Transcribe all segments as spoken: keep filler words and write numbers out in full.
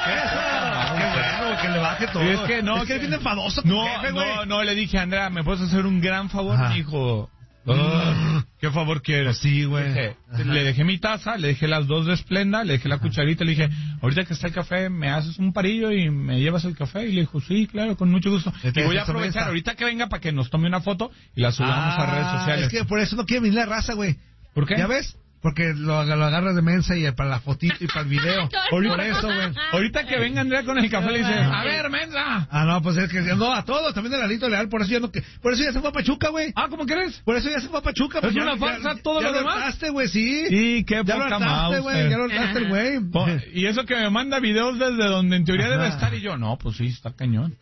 Qué bueno, que le baje todo. Es que no, es que él viene enfadoso. No, jefe, no, no, le dije, Andrea, ¿me puedes hacer un gran favor? Ajá. Me dijo, oh, ¿qué favor quieres? Sí, güey. Dije, le dejé mi taza, le dejé las dos de Splenda, le dejé la cucharita, le dije, ahorita que está el café, me haces un parillo y me llevas el café. Y le dijo, sí, claro, con mucho gusto. Y voy a aprovechar ahorita que venga para que nos tome una foto y la subamos ah, a redes sociales. Es que por eso no quiere venir la raza, güey. ¿Por qué? ¿Ya ves? Porque lo, lo agarras de mensa y para la fotito y para el video. Por eso, güey. Ahorita que venga Andrea con el café le dice, a ver, mensa. Ah, no, pues es que no, a todos, también el Lalito Leal, por eso ya no, por eso ya se fue a Pachuca, güey. Ah, ¿cómo crees? Por eso ya se fue a Pachuca. Es pues una ya, farsa ya, todo ya lo demás. Ya lo hartaste, güey, sí. Sí, qué ya poca lo hartaste, güey, ya lo hartaste el güey. Y eso que me manda videos desde donde en teoría Ajá. debe estar y yo, no, pues sí, está cañón.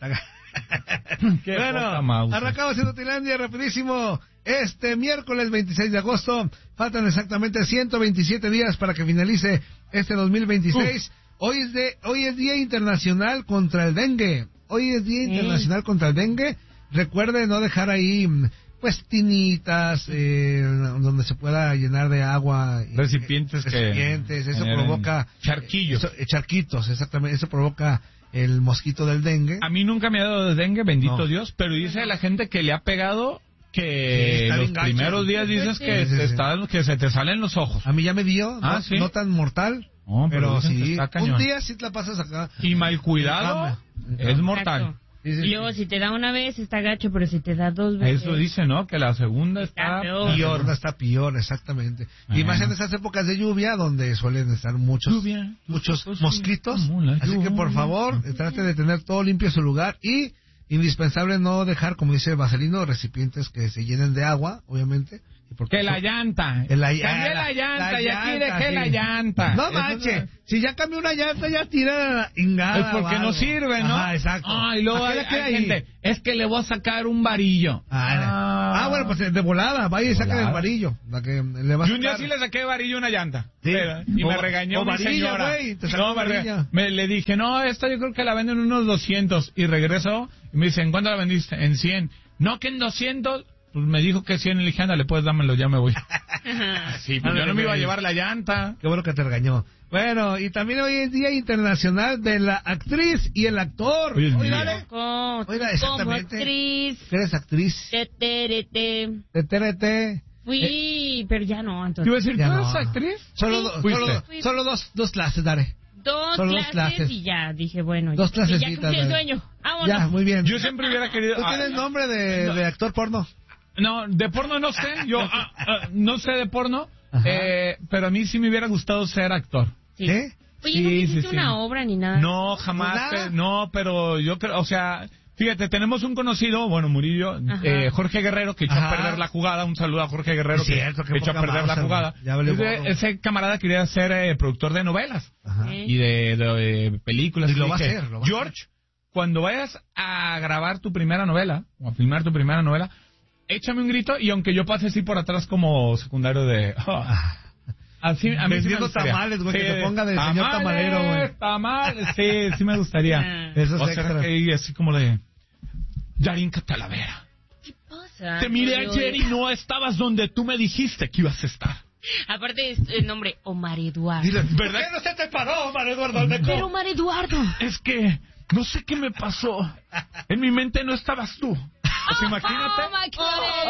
Qué bueno, arrancamos en Utilandia rapidísimo. Este miércoles veintiséis de agosto, faltan exactamente ciento veintisiete días para que finalice este dos mil veintiséis. Uh. Hoy es de hoy es Día Internacional contra el Dengue. Hoy es Día Internacional mm. contra el Dengue. Recuerde no dejar ahí pues tinitas eh, donde se pueda llenar de agua, recipientes, eh, recipientes que eso provoca charquillos, eso, charquitos, exactamente, eso provoca el mosquito del dengue. A mí nunca me ha dado de dengue, bendito no. Dios, pero dice la gente que le ha pegado que sí, los primeros días dices sí, que, sí, te sí. Está, que se te salen los ojos. A mí ya me dio, ah, no, ¿sí? no tan mortal, no, pero, pero sí, un día sí te la pasas acá. Y mal cuidado es mortal. Sí, sí, y luego si te da una vez está gacho, pero si te da dos veces... Eso dice, ¿no? Que la segunda está, está peor. La segunda está peor, exactamente. Bueno. Y más en esas épocas de lluvia donde suelen estar muchos lluvia, muchos pues mosquitos. Así que por favor, trate de tener todo limpio en su lugar y indispensable no dejar, como dice Vaselino, recipientes que se llenen de agua, obviamente. Que la llanta. Que la, cambié la llanta la y aquí llanta, dejé sí. la llanta. No manches, no... si ya cambió una llanta ya tira la ingada. Es porque no sirve, ¿no? Ah, exacto. Ah, y luego hay, hay gente, es que le voy a sacar un varillo. Ah, ah, ah bueno, pues de volada, vaya y saca el varillo. La que le va a y un día sí le saqué varillo a una llanta. Sí. Pero, y o, me regañó mi varilla, señora. Wey, te no, me, me le dije, no, esta yo creo que la venden en unos doscientos. Y regreso y me dice, ¿en cuánto la vendiste? En cien. No, que en doscientos. Pues me dijo que cien, le dije, ándale, pues dámelo, ya me voy. Sí, pues yo no me iba a llevar la llanta. Qué bueno que te regañó. Bueno, y también hoy es Día Internacional de la Actriz y el Actor. Oye, dale. Oiga, exactamente. Como actriz. ¿Eres actriz? De T R T. De T R T. Fui, eh, pero ya no, entonces. ¿Te iba a decir, ¿tú eres no. actriz? Solo, do, solo, solo dos, dos clases, daré. Dos Solo clases, dos clases y ya, dije, bueno. Dos clases. Ya cumplí el sueño. Vámonos. Ya, muy bien. Yo siempre hubiera querido... ¿Tú tienes nombre de, no. de actor porno? No, de porno no sé, yo ah, ah, no sé de porno, eh, pero a mí sí me hubiera gustado ser actor. Sí. ¿Qué? Oye, sí, ¿no hiciste sí, sí. una obra ni nada? No, jamás, ¿Nada? no, pero yo creo, o sea, fíjate, tenemos un conocido, bueno, Murillo, eh, Jorge Guerrero, que echó Ajá. a perder la jugada, un saludo a Jorge Guerrero, que, cierto, que echó a perder la jugada. Ese, ese camarada quería ser eh, productor de novelas Ajá. y de, de, de películas. Y lo va a hacer, lo va a George, hacer. Cuando vayas a grabar tu primera novela, o a filmar tu primera novela, échame un grito y aunque yo pase así por atrás como secundario de... Oh, así, a mí vendiendo sí me tamales, güey, sí, que te ponga de tamales, señor tamalero, güey. Tamales, sí, sí me gustaría. Eso es o sea, que así como de... Darinka Talavera. ¿Qué pasa? Te miré ayer y no estabas donde tú me dijiste que ibas a estar. Aparte es el nombre Omar Eduardo. Dile, ¿verdad? ¿Por qué no se te paró, Omar Eduardo? Pero Omar Eduardo. Es que no sé qué me pasó. En mi mente no estabas tú. Pues imagínate. Oh, my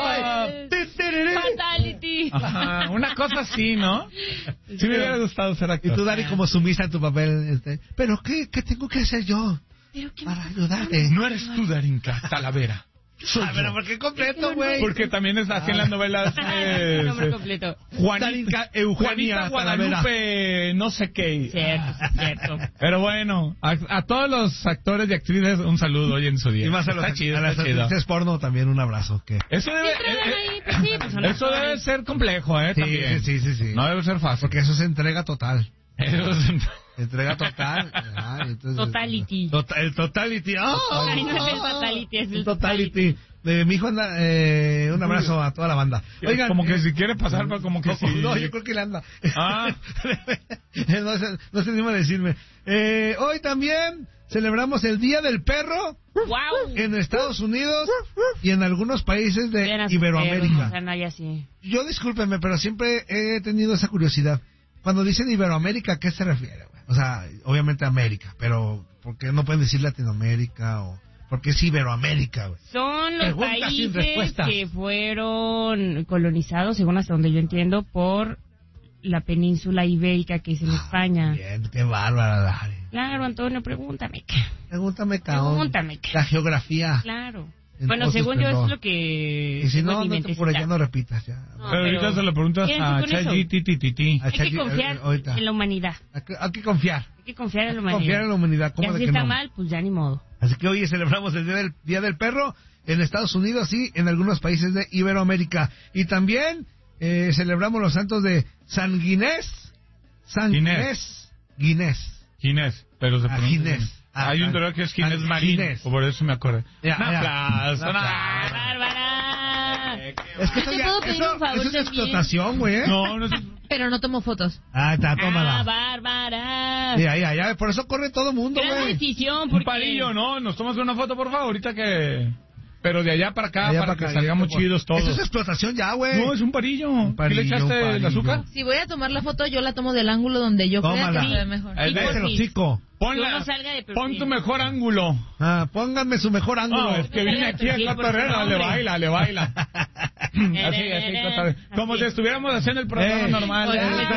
God. Oh, Fatality. Ajá, una cosa así, ¿no? Sí me hubiera gustado ser actor. Y tú, Dari, como sumisa en tu papel. Este, ¿pero qué, qué tengo que hacer yo ¿Pero qué para ayudarte? No eres tú, Darinka Talavera. Soy ah, pero ¿por qué completo, güey? Porque también es así en las novelas. Eh, nombre completo. Juanita, Juanita Guadalupe, no sé qué. Cierto, cierto. Pero bueno, a, a todos los actores y actrices un saludo hoy en su día. Y más a, los, chido, a las actrices porno también un abrazo. Que... Eso debe, eh, pues sí, pues eso debe ser complejo, ¿eh? Sí, también. sí, sí, sí. No debe ser fácil. Porque eso es entrega total. Eso es entrega total. Ah, entonces, totality. Tota, el totality. ¡Oh! Ay, no es el totality, es el totality. De mi hijo anda, eh, un abrazo a toda la banda. Oigan, como que eh, si quiere pasar, pero como que no, sí. No, yo creo que le anda. Ah. no, sé, no sé ni me decirme. Eh, hoy también celebramos el Día del Perro. Wow. En Estados Unidos y en algunos países de Vean Iberoamérica. Perros, no, ya sí. Yo discúlpenme, pero siempre he tenido esa curiosidad. Cuando dicen Iberoamérica, ¿a qué se refiere, güey? O sea, obviamente América, pero ¿por qué no pueden decir Latinoamérica o por qué es Iberoamérica, güey? Son los Preguntas países que fueron colonizados, según hasta donde yo entiendo, por la península ibérica que es en ah, España. Bien, qué bárbara, Dari. Claro, Antonio, pregúntame. Pregúntame, cabrón. Pregúntame. La geografía. Claro. Bueno, según yo, eso es lo que... Y si no, no te, por allá no repitas ya. No, pero ahorita se lo preguntas a ChatGPT. Hay que confiar en la humanidad. Hay que, hay que confiar. Hay que confiar en la humanidad. Confiar en la humanidad. ¿Cómo y de si que está no? mal, pues ya ni modo. Así que hoy celebramos el Día del, Día del Perro en Estados Unidos y en algunos países de Iberoamérica. Y también eh, celebramos los santos de San Guinés. San Guinés. Guinés. Guinés. Pero se ah, Guinés. Ah, hay un dolor que es Ginés Marín, o por eso me acuerdo. Ya, ¡Un aplauso! ¡Bárbara! Es que eso, ya, eso, eso es explotación, güey, ¿eh? No, no es... Pero no tomo fotos. Ah, está, tómala. ¡Ah, Bárbara! Ya, ya, ya, por eso corre todo mundo, güey. Gran decisión, porque... Un palillo, ¿no? Nos tomas una foto, por favor, ahorita que... Pero de allá para acá, allá para, para que salgamos por... chidos todos. Eso es explotación ya, güey. No, es un parillo. Un parillo ¿Qué le echaste parillo. el azúcar? Si voy a tomar la foto, yo la tomo del ángulo donde yo crea que se ve mejor. El de hocico. Ponla, no salga de pon tu mejor ángulo. Ah, pónganme su mejor ángulo. No, es que vine aquí a cotorrear, le baila, le baila. así, así, cotorrear. Como si estuviéramos haciendo el programa eh, normal.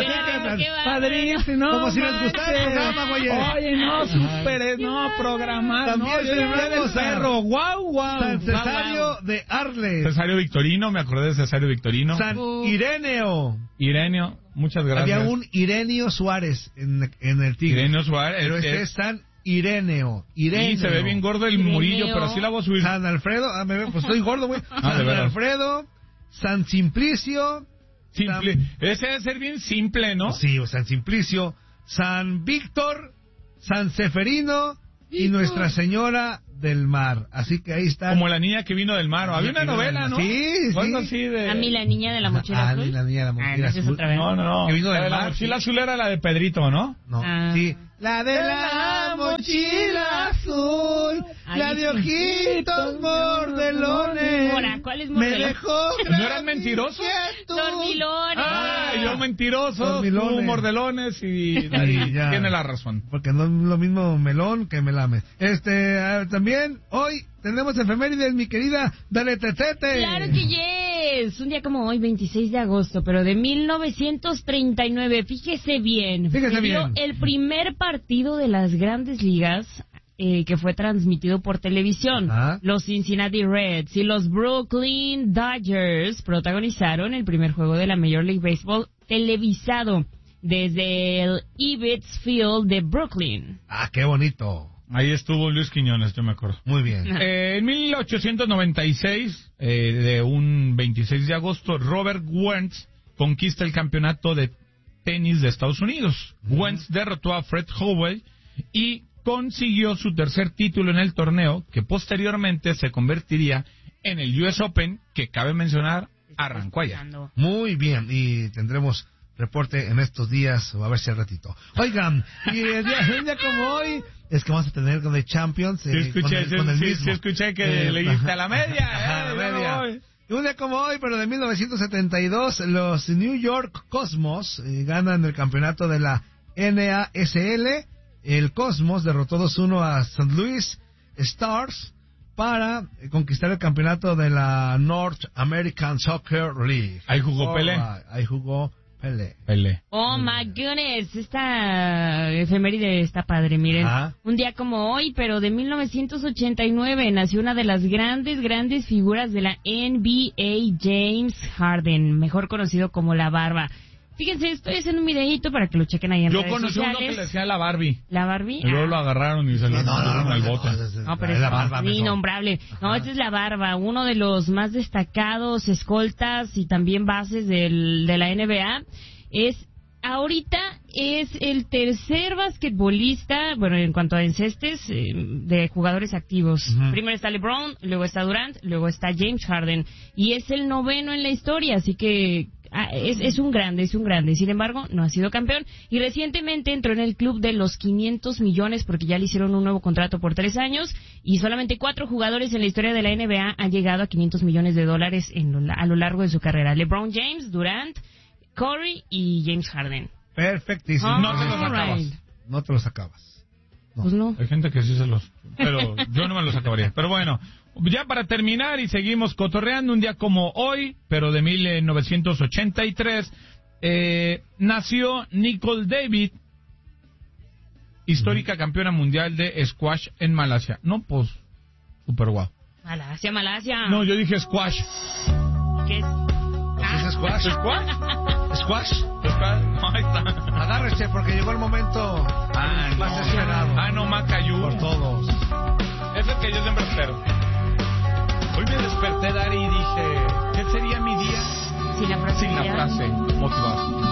Padrísimo. Como si les gustara el programa, güey. Oye, no, super, no, programar. También no, celebramos el perro. Guau, guau. San Cesario de Arles. Cesario Victorino, me acordé de Cesario Victorino. San Ireneo. Ireneo, muchas gracias. Había un Ireneo Suárez en, en el Tigre. Ireneo Suárez. Pero este es San Ireneo. Ireneo. Sí, se ve bien gordo el Ireneo. Murillo, pero sí la voy a subir. San Alfredo, ah, me ve, pues estoy gordo, güey. Ah, San de Alfredo, San Simplicio. Simple. San... Ese debe ser bien simple, ¿no? Sí, San Simplicio, San Víctor, San Seferino y Nuestra Señora del Mar. Así que ahí está. Como la niña que vino del mar. Había una novela, ¿no? Sí, sí. Algo así de... A mí la niña de la mochila ah, azul. la niña de la mochila ah, azul. Otra vez. No, no, no. Que vino del la de mar. La mochila azul era la de Pedrito, ¿no? No, ah. sí. La de la mochila azul, Ay, la de ojitos mordelones. Mora, ¿cuál es me mordelón? dejó. ¿No eran mentirosos? Dormilones. Ah, yo mentiroso, Dormilones. tú mordelones y, Ahí, ya. tiene la razón. Porque no es lo mismo melón que melame. Este, ah, también hoy tenemos efemérides, mi querida Dale Tetete. Claro que yes. Un día como hoy, veintiséis de agosto, pero de mil novecientos treinta y nueve. Fíjese bien. Fíjese se dio bien. el primer partido de las Grandes Ligas eh, que fue transmitido por televisión. Ah. Los Cincinnati Reds y los Brooklyn Dodgers protagonizaron el primer juego de la Major League Baseball televisado desde el Ebbets Field de Brooklyn. Ah, qué bonito. Ahí estuvo Luis Quiñones, yo me acuerdo. Muy bien. Eh, en mil ochocientos noventa y seis, eh, de un veintiséis de agosto, Robert Wentz conquista el campeonato de tenis de Estados Unidos. Uh-huh. Wentz derrotó a Fred Hoiberg y consiguió su tercer título en el torneo, que posteriormente se convertiría en el U S Open, que cabe mencionar, arrancó allá. Muy bien, y tendremos reporte en estos días, o a ver si al ratito. Oigan, y el día, un día como hoy, es que vamos a tener con el Champions, eh, sí, escuché, con el, sí, con el sí, mismo. Sí, escuché que eh, le diste a la media. Ajá, eh, la media. voy. Un día como hoy, pero de mil novecientos setenta y dos, los New York Cosmos eh, ganan el campeonato de la N A S L. El Cosmos derrotó dos uno a Saint Louis Stars para eh, conquistar el campeonato de la North American Soccer League. Ahí jugó oh, Pelé. Ahí jugó Pelé. Pelé. Oh my goodness, esta efeméride está padre, miren. Ah. Un día como hoy, pero de mil novecientos ochenta y nueve, nació una de las grandes, grandes figuras de la N B A, James Harden, mejor conocido como La Barba. Fíjense, estoy haciendo un videíto para que lo chequen ahí en Yo redes conocí sociales. uno que le decía la Barbie. ¿La Barbie? Y luego ah. lo agarraron y se lo no, no, metieron no, al no, bote. No, es, no, pero es es la barba, innombrable. Ajá. No, esta es La Barba, uno de los más destacados escoltas y también bases del, de la N B A. Es ahorita es el tercer basquetbolista, bueno, en cuanto a encestes, eh, de jugadores activos. Uh-huh. Primero está LeBron, luego está Durant, luego está James Harden. Y es el noveno en la historia, así que ah, es, es un grande, es un grande. Sin embargo, no ha sido campeón. Y recientemente entró en el club de los quinientos millones porque ya le hicieron un nuevo contrato por tres años. Y solamente cuatro jugadores en la historia de la N B A han llegado a quinientos millones de dólares en lo, a lo largo de su carrera. LeBron James, Durant, Curry y James Harden. Perfectísimo. Oh, no te lo sacabas. Right. no te los acabas. No. Pues no. Hay gente que sí se los... Pero yo no me los acabaría. Pero bueno, ya para terminar y seguimos cotorreando, un día como hoy, pero de mil novecientos ochenta y tres, eh, nació Nicole David, histórica uh-huh. campeona mundial de squash en Malasia. No, pues, super guau. Malasia, Malasia. No, yo dije squash. ¿Qué es? ¿Qué es squash? ¿Squash? ¿Squash? ¿Squash? No, ahí está. Agárrese porque llegó el momento ah, más no. esperado. Ah, no, Macayú. Por todos. Es el que yo siempre espero. Hoy me desperté, Dari, y dije, ¿qué sería mi día sin la frase, sin la frase motivada?